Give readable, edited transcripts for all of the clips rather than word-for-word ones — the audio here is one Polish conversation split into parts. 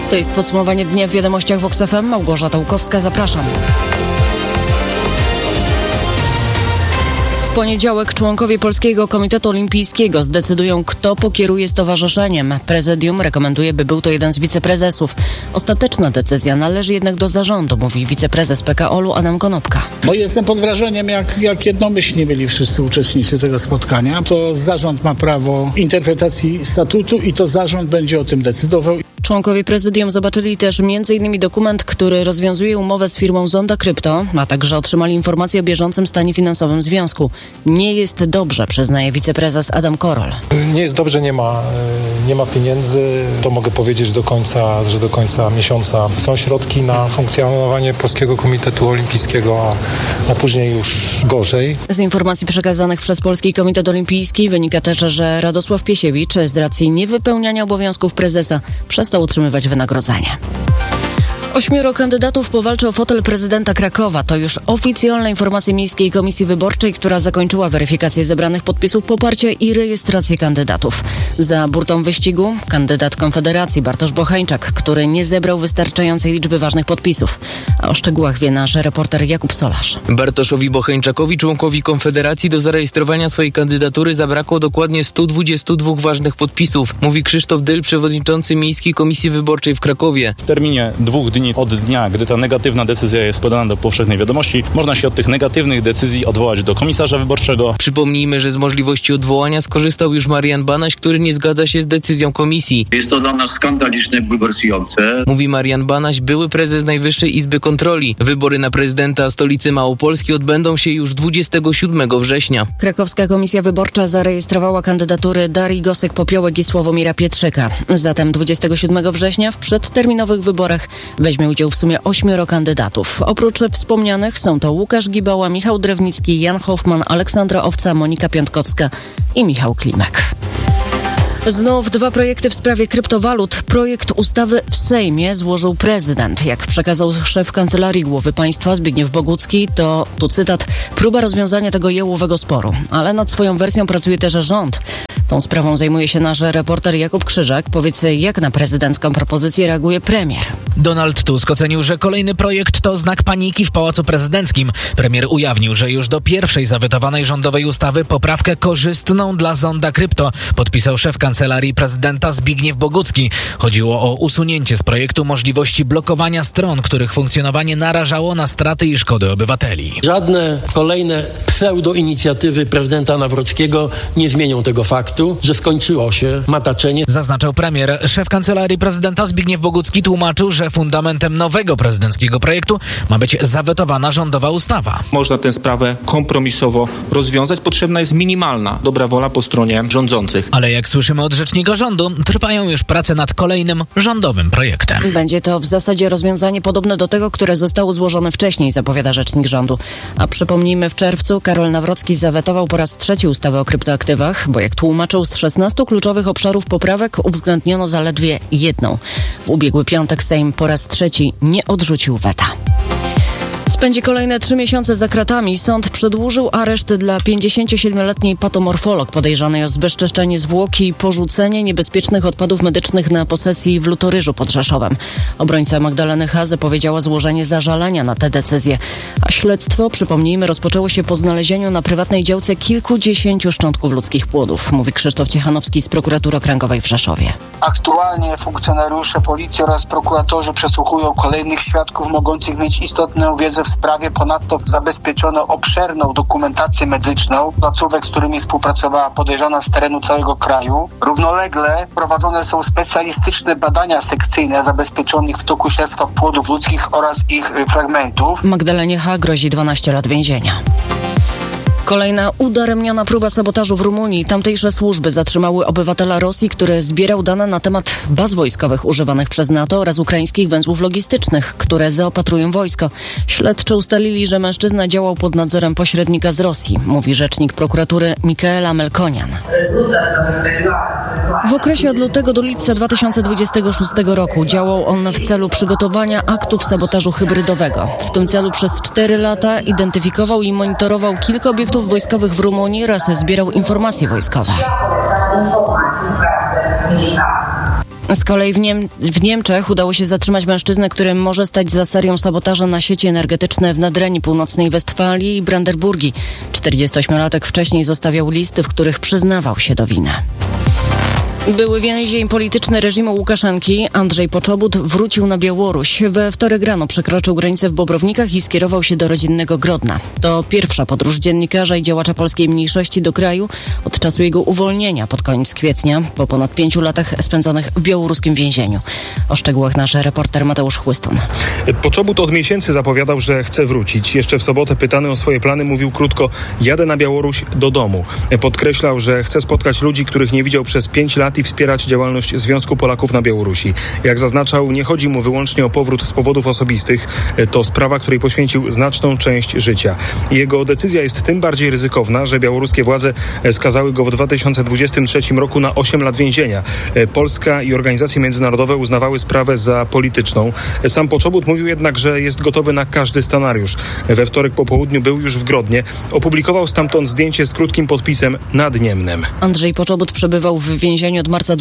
To jest podsumowanie dnia w Wiadomościach Vox FM. Małgorzata Łukowska, zapraszam. W poniedziałek członkowie Polskiego Komitetu Olimpijskiego zdecydują, kto pokieruje stowarzyszeniem. Prezydium rekomenduje, by był to jeden z wiceprezesów. Ostateczna decyzja należy jednak do zarządu, mówi wiceprezes PKOL-u Adam Konopka. Jestem pod wrażeniem, jak jednomyślnie byli wszyscy uczestnicy tego spotkania. To zarząd ma prawo interpretacji statutu i to zarząd będzie o tym decydował. Członkowie prezydium zobaczyli też m.in. dokument, który rozwiązuje umowę z firmą Zonda Krypto, a także otrzymali informację o bieżącym stanie finansowym związku. Nie jest dobrze, przyznaje wiceprezes Adam Korol. Nie jest dobrze, nie ma pieniędzy. To mogę powiedzieć, że do końca miesiąca są środki na funkcjonowanie Polskiego Komitetu Olimpijskiego, a później już gorzej. Z informacji przekazanych przez Polski Komitet Olimpijski wynika też, że Radosław Piesiewicz z racji niewypełniania obowiązków prezesa przestał otrzymywać wynagrodzenie. 8 kandydatów powalczy o fotel prezydenta Krakowa. To już oficjalne informacje Miejskiej Komisji Wyborczej, która zakończyła weryfikację zebranych podpisów poparcia i rejestrację kandydatów. Za burtą wyścigu kandydat Konfederacji Bartosz Bocheńczak, który nie zebrał wystarczającej liczby ważnych podpisów. A o szczegółach wie nasz reporter Jakub Solarz. Bartoszowi Bocheńczakowi, członkowi Konfederacji, do zarejestrowania swojej kandydatury zabrakło dokładnie 122 ważnych podpisów, mówi Krzysztof Dyl, przewodniczący Miejskiej Komisji Wyborczej w Krakowie. W terminie 2 dni od dnia, gdy ta negatywna decyzja jest podana do powszechnej wiadomości, można się od tych negatywnych decyzji odwołać do komisarza wyborczego. Przypomnijmy, że z możliwości odwołania skorzystał już Marian Banaś, który nie zgadza się z decyzją komisji. Jest to dla nas skandaliczne, bulwersujące. Mówi Marian Banaś, były prezes Najwyższej Izby Kontroli. Wybory na prezydenta stolicy Małopolski odbędą się już 27 września. Krakowska Komisja Wyborcza zarejestrowała kandydatury Darii Gosek-Popiołek i Sławomira Pietrzyka. Zatem 27 września w przedterminowych wyborach weźmie udział w sumie 8 kandydatów. Oprócz wspomnianych są to Łukasz Gibała, Michał Drewnicki, Jan Hoffman, Aleksandra Owca, Monika Piątkowska i Michał Klimek. Znów 2 projekty w sprawie kryptowalut. Projekt ustawy w Sejmie złożył prezydent. Jak przekazał szef Kancelarii Głowy Państwa Zbigniew Bogucki, to, tu cytat, próba rozwiązania tego jałowego sporu. Ale nad swoją wersją pracuje też rząd. Tą sprawą zajmuje się nasz reporter Jakub Krzyżak. Powiedz, jak na prezydencką propozycję reaguje premier? Donald Tusk ocenił, że kolejny projekt to znak paniki w Pałacu Prezydenckim. Premier ujawnił, że już do pierwszej zawetowanej rządowej ustawy poprawkę korzystną dla Zonda Krypto podpisał szef Kancelarii Prezydenta Zbigniew Bogucki. Chodziło o usunięcie z projektu możliwości blokowania stron, których funkcjonowanie narażało na straty i szkody obywateli. Żadne kolejne pseudo-inicjatywy prezydenta Nawrockiego nie zmienią tego faktu, że skończyło się mataczenie. Zaznaczał premier. Szef Kancelarii Prezydenta Zbigniew Bogucki tłumaczył, że fundamentem nowego prezydenckiego projektu ma być zawetowana rządowa ustawa. Można tę sprawę kompromisowo rozwiązać. Potrzebna jest minimalna dobra wola po stronie rządzących. Ale jak słyszymy od rzecznika rządu, trwają już prace nad kolejnym rządowym projektem. Będzie to w zasadzie rozwiązanie podobne do tego, które zostało złożone wcześniej, zapowiada rzecznik rządu. A przypomnijmy, w czerwcu Karol Nawrocki zawetował po raz 3 ustawę o kryptoaktywach, bo jak tłumaczył, z 16 kluczowych obszarów poprawek uwzględniono zaledwie 1. W ubiegły piątek Sejm po raz 3 nie odrzucił weta. Spędzi kolejne 3 miesiące za kratami. Sąd przedłużył areszt dla 57-letniej patomorfolog podejrzanej o zbezczeszczenie zwłoki i porzucenie niebezpiecznych odpadów medycznych na posesji w Lutoryżu pod Rzeszowem. Obrońca Magdaleny H. zapowiedziała złożenie zażalenia na tę decyzję. A śledztwo, przypomnijmy, rozpoczęło się po znalezieniu na prywatnej działce kilkudziesięciu szczątków ludzkich płodów, mówi Krzysztof Ciechanowski z Prokuratury Okręgowej w Rzeszowie. Aktualnie funkcjonariusze policji oraz prokuratorzy przesłuchują kolejnych świadków mogących mieć istotną wiedzę w sprawie. Ponadto zabezpieczono obszerną dokumentację medyczną placówek, z którymi współpracowała podejrzana z terenu całego kraju. Równolegle prowadzone są specjalistyczne badania sekcyjne zabezpieczonych w toku śledztwa płodów ludzkich oraz ich fragmentów. Magdalenie H. grozi 12 lat więzienia. Kolejna udaremniona próba sabotażu w Rumunii. Tamtejsze służby zatrzymały obywatela Rosji, który zbierał dane na temat baz wojskowych używanych przez NATO oraz ukraińskich węzłów logistycznych, które zaopatrują wojsko. Śledczy ustalili, że mężczyzna działał pod nadzorem pośrednika z Rosji, mówi rzecznik prokuratury Michaela Melkonian. W okresie od lutego do lipca 2026 roku działał on w celu przygotowania aktów sabotażu hybrydowego. W tym celu przez 4 lata identyfikował i monitorował kilka obiektów wojskowych w Rumunii oraz zbierał informacje wojskowe. Z kolei w Niemczech udało się zatrzymać mężczyznę, który może stać za serią sabotaży na sieci energetyczne w Nadrenii Północnej Westfalii i Brandenburgii. 48-latek wcześniej zostawiał listy, w których przyznawał się do winy. Były więzień polityczny reżimu Łukaszenki Andrzej Poczobut wrócił na Białoruś. We wtorek rano przekroczył granicę w Bobrownikach i skierował się do rodzinnego Grodna. To pierwsza podróż dziennikarza i działacza polskiej mniejszości do kraju od czasu jego uwolnienia pod koniec kwietnia, po ponad 5 latach spędzonych w białoruskim więzieniu. O szczegółach nasz reporter Mateusz Chłystun. Poczobut od miesięcy zapowiadał, że chce wrócić. Jeszcze w sobotę pytany o swoje plany mówił krótko: jadę na Białoruś do domu. Podkreślał, że chce spotkać ludzi, których nie widział przez 5 lat i wspierać działalność Związku Polaków na Białorusi. Jak zaznaczał, nie chodzi mu wyłącznie o powrót z powodów osobistych. To sprawa, której poświęcił znaczną część życia. Jego decyzja jest tym bardziej ryzykowna, że białoruskie władze skazały go w 2023 roku na 8 lat więzienia. Polska i organizacje międzynarodowe uznawały sprawę za polityczną. Sam Poczobut mówił jednak, że jest gotowy na każdy scenariusz. We wtorek po południu był już w Grodnie. Opublikował stamtąd zdjęcie z krótkim podpisem nad Niemnem. Andrzej Poczobut przebywał w więzieniu od marca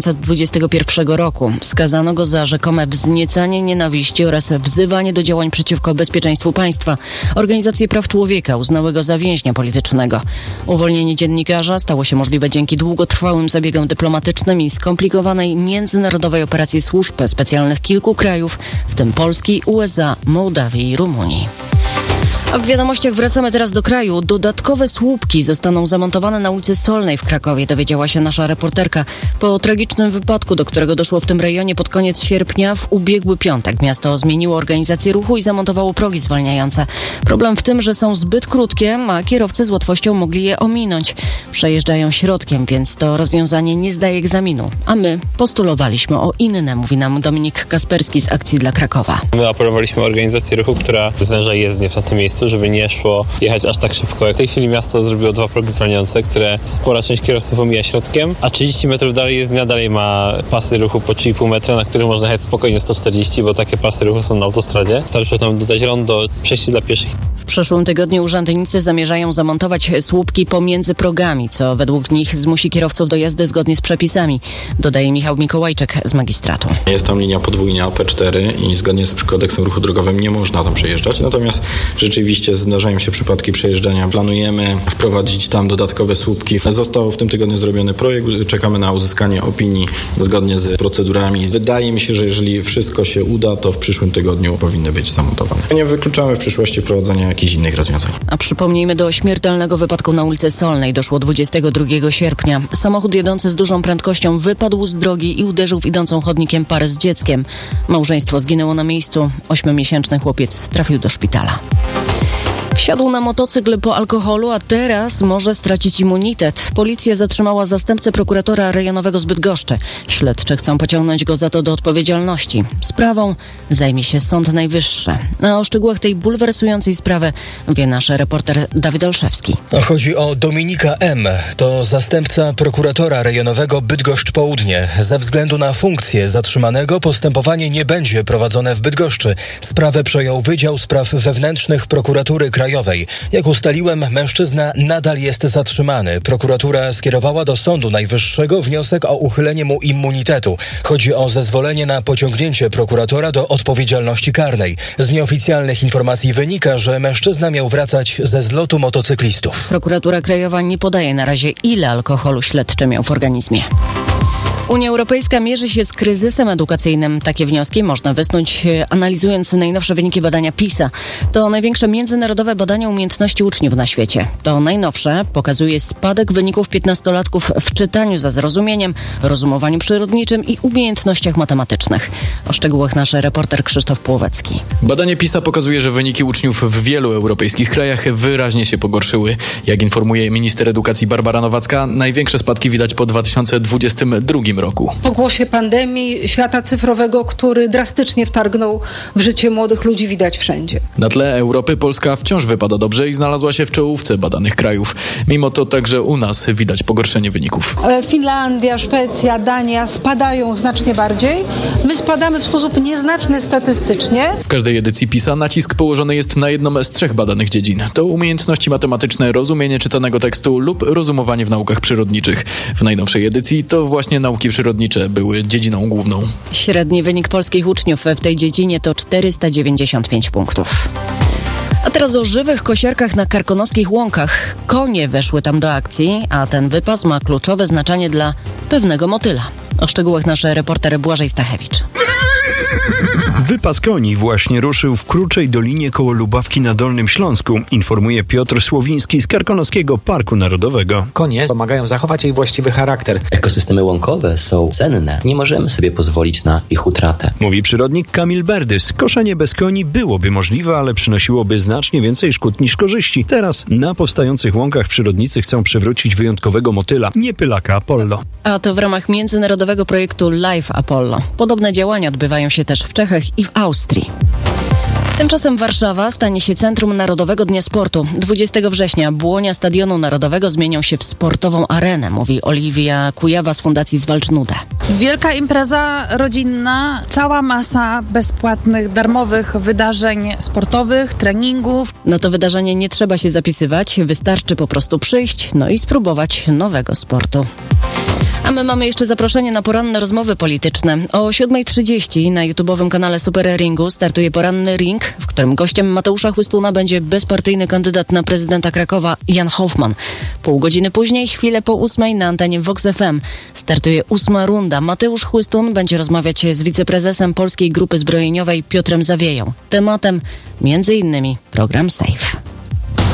2021 roku. Skazano go za rzekome wzniecanie nienawiści oraz wzywanie do działań przeciwko bezpieczeństwu państwa. Organizacje praw człowieka uznały go za więźnia politycznego. Uwolnienie dziennikarza stało się możliwe dzięki długotrwałym zabiegom dyplomatycznym i skomplikowanej międzynarodowej operacji służb specjalnych kilku krajów, w tym Polski, USA, Mołdawii i Rumunii. A w wiadomościach wracamy teraz do kraju. Dodatkowe słupki zostaną zamontowane na ulicy Solnej w Krakowie, dowiedziała się nasza reporterka. Po tragicznym wypadku, do którego doszło w tym rejonie pod koniec sierpnia, w ubiegły piątek miasto zmieniło organizację ruchu i zamontowało progi zwalniające. Problem w tym, że są zbyt krótkie, a kierowcy z łatwością mogli je ominąć. Przejeżdżają środkiem, więc to rozwiązanie nie zdaje egzaminu. A my postulowaliśmy o inne, mówi nam Dominik Kasperski z Akcji dla Krakowa. My apelowaliśmy o organizację ruchu, która zwęża jezdnię w tym miejscu, żeby nie szło jechać aż tak szybko. W tej chwili miasto zrobiło 2 progi zwalniające, które spora część kierowców omija środkiem, a 30 metrów dalej jezdnia dalej ma pasy ruchu po 3,5 metra, na których można jechać spokojnie 140, bo takie pasy ruchu są na autostradzie. Starczy tam dodać rondo, przejście dla pieszych. W przyszłym tygodniu urzędnicy zamierzają zamontować słupki pomiędzy progami, co według nich zmusi kierowców do jazdy zgodnie z przepisami, dodaje Michał Mikołajczyk z magistratu. Jest tam linia podwójna P4 i zgodnie z kodeksem ruchu drogowym nie można tam przejeżdżać, natomiast rzeczywiście zdarzają się przypadki przejeżdżania. Planujemy wprowadzić tam dodatkowe słupki. Został w tym tygodniu zrobiony projekt, czekamy na uzyskanie opinii zgodnie z procedurami. Wydaje mi się, że jeżeli wszystko się uda, to w przyszłym tygodniu powinny być zamontowane. Nie wykluczamy w przyszłości wprowadzenia jakichś innych rozwiązań. A przypomnijmy, do śmiertelnego wypadku na ulicy Solnej doszło 22 sierpnia. Samochód jedący z dużą prędkością wypadł z drogi i uderzył w idącą chodnikiem parę z dzieckiem. Małżeństwo zginęło na miejscu. 8-miesięczny chłopiec trafił do szpitala. Wsiadł na motocykl po alkoholu, a teraz może stracić immunitet. Policja zatrzymała zastępcę prokuratora rejonowego z Bydgoszczy. Śledczy chcą pociągnąć go za to do odpowiedzialności. Sprawą zajmie się Sąd Najwyższy. A o szczegółach tej bulwersującej sprawy wie nasz reporter Dawid Olszewski. Chodzi o Dominika M. To zastępca prokuratora rejonowego Bydgoszcz Południe. Ze względu na funkcję zatrzymanego postępowanie nie będzie prowadzone w Bydgoszczy. Sprawę przejął Wydział Spraw Wewnętrznych Prokuratury Krajowej. Jak ustaliłem, mężczyzna nadal jest zatrzymany. Prokuratura skierowała do Sądu Najwyższego wniosek o uchylenie mu immunitetu. Chodzi o zezwolenie na pociągnięcie prokuratora do odpowiedzialności karnej. Z nieoficjalnych informacji wynika, że mężczyzna miał wracać ze zlotu motocyklistów. Prokuratura Krajowa nie podaje na razie, ile alkoholu śledczy miał w organizmie. Unia Europejska mierzy się z kryzysem edukacyjnym. Takie wnioski można wysnuć, analizując najnowsze wyniki badania PISA. To największe międzynarodowe badanie umiejętności uczniów na świecie. To najnowsze pokazuje spadek wyników 15-latków w czytaniu za zrozumieniem, rozumowaniu przyrodniczym i umiejętnościach matematycznych. O szczegółach nasz reporter Krzysztof Płowecki. Badanie PISA pokazuje, że wyniki uczniów w wielu europejskich krajach wyraźnie się pogorszyły. Jak informuje minister edukacji Barbara Nowacka, największe spadki widać po 2022 roku. Po głosie pandemii, świata cyfrowego, który drastycznie wtargnął w życie młodych ludzi, widać wszędzie. Na tle Europy Polska wciąż wypada dobrze i znalazła się w czołówce badanych krajów. Mimo to także u nas widać pogorszenie wyników. Finlandia, Szwecja, Dania spadają znacznie bardziej. My spadamy w sposób nieznaczny statystycznie. W każdej edycji PISA nacisk położony jest na jedną z 3 badanych dziedzin. To umiejętności matematyczne, rozumienie czytanego tekstu lub rozumowanie w naukach przyrodniczych. W najnowszej edycji to właśnie nauki Wyniki przyrodnicze były dziedziną główną. Średni wynik polskich uczniów w tej dziedzinie to 495 punktów. A teraz o żywych kosiarkach na karkonoskich łąkach. Konie weszły tam do akcji, a ten wypas ma kluczowe znaczenie dla pewnego motyla. O szczegółach nasz reporter Błażej Stachewicz. Wypas koni właśnie ruszył w Kruczej Dolinie koło Lubawki na Dolnym Śląsku, informuje Piotr Słowiński z Karkonoskiego Parku Narodowego. Konie pomagają zachować jej właściwy charakter. Ekosystemy łąkowe są cenne. Nie możemy sobie pozwolić na ich utratę. Mówi przyrodnik Kamil Berdys. Koszenie bez koni byłoby możliwe, ale przynosiłoby znacznie więcej szkód niż korzyści. Teraz na powstających łąkach przyrodnicy chcą przywrócić wyjątkowego motyla, nie pylaka Apollo. A to w ramach międzynarodowego projektu Life Apollo. Podobne działania odbywają się też w Czechach i w Austrii. Tymczasem Warszawa stanie się centrum Narodowego Dnia Sportu. 20 września błonia Stadionu Narodowego zmienią się w sportową arenę, mówi Oliwia Kujawa z Fundacji Zwalcz Nudę. Wielka impreza rodzinna, cała masa bezpłatnych, darmowych wydarzeń sportowych, treningów. Na to wydarzenie nie trzeba się zapisywać, wystarczy po prostu przyjść, i spróbować nowego sportu. A my mamy jeszcze zaproszenie na poranne rozmowy polityczne. O 7:30 na YouTube'owym kanale Super Ringu startuje poranny ring, w którym gościem Mateusza Chłystuna będzie bezpartyjny kandydat na prezydenta Krakowa Jan Hoffman. Pół godziny później, chwilę po 8:00 na antenie Vox FM startuje 8. runda. Mateusz Chłystun będzie rozmawiać z wiceprezesem Polskiej Grupy Zbrojeniowej Piotrem Zawieją. Tematem m.in. program SAFE.